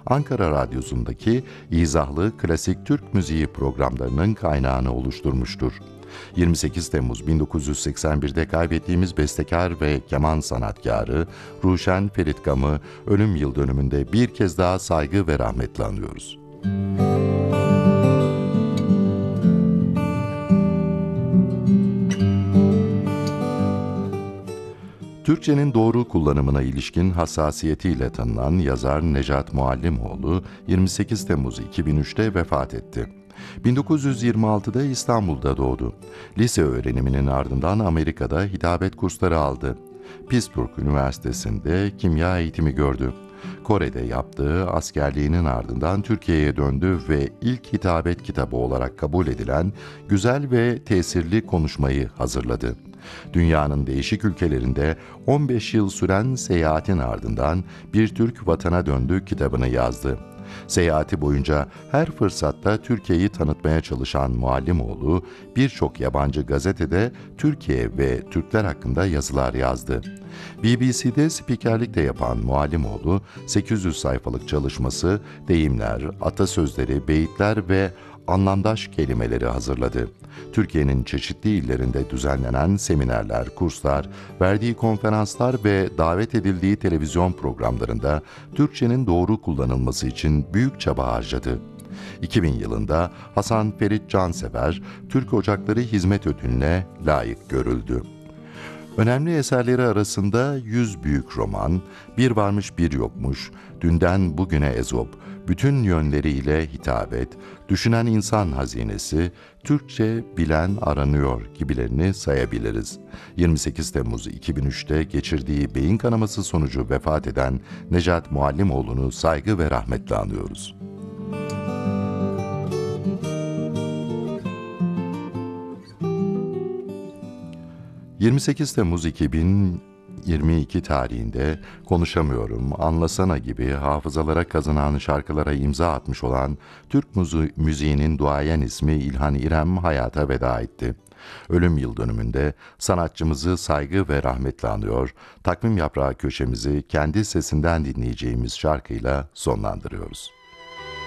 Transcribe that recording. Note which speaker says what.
Speaker 1: Ankara Radyosu'ndaki izahlı klasik Türk müziği programlarının kaynağını oluşturmuştur. 28 Temmuz 1981'de kaybettiğimiz bestekar ve keman sanatkarı Ruşen Ferit Gam'ı ölüm yıl dönümünde bir kez daha saygı ve rahmetle anıyoruz. Türkçenin doğru kullanımına ilişkin hassasiyetiyle tanınan yazar Necat Muallimoğlu 28 Temmuz 2003'te vefat etti. 1926'da İstanbul'da doğdu. Lise öğreniminin ardından Amerika'da hitabet kursları aldı. Pittsburgh Üniversitesi'nde kimya eğitimi gördü. Kore'de yaptığı askerliğinin ardından Türkiye'ye döndü ve ilk hitabet kitabı olarak kabul edilen Güzel ve Tesirli Konuşmayı hazırladı. Dünyanın değişik ülkelerinde 15 yıl süren seyahatin ardından Bir Türk Vatana Döndü kitabını yazdı. Seyahati boyunca her fırsatta Türkiye'yi tanıtmaya çalışan Muallimoğlu, birçok yabancı gazetede Türkiye ve Türkler hakkında yazılar yazdı. BBC'de spikerlik de yapan Muallimoğlu, 800 sayfalık çalışması, deyimler, atasözleri, beyitler ve anlamdaş kelimeleri hazırladı. Türkiye'nin çeşitli illerinde düzenlenen seminerler, kurslar, verdiği konferanslar ve davet edildiği televizyon programlarında Türkçenin doğru kullanılması için büyük çaba harcadı. 2000 yılında Hasan Ferit Cansever, Türk Ocakları Hizmet Ödülü'ne layık görüldü. Önemli eserleri arasında 100 büyük roman, Bir Varmış Bir Yokmuş, Dünden Bugüne Ezop, bütün yönleriyle hitabet, Düşünen İnsan Hazinesi, Türkçe Bilen Aranıyor gibilerini sayabiliriz. 28 Temmuz 2003'te geçirdiği beyin kanaması sonucu vefat eden Necat Muallimoğlu'nu saygı ve rahmetle anıyoruz. 28 Temmuz 2022 tarihinde Konuşamıyorum, Anlasana gibi hafızalara kazınan şarkılara imza atmış olan Türk müziğinin duayen ismi İlhan İrem hayata veda etti. Ölüm yıl dönümünde sanatçımızı saygı ve rahmetle anıyor, takvim yaprağı köşemizi kendi sesinden dinleyeceğimiz şarkıyla sonlandırıyoruz.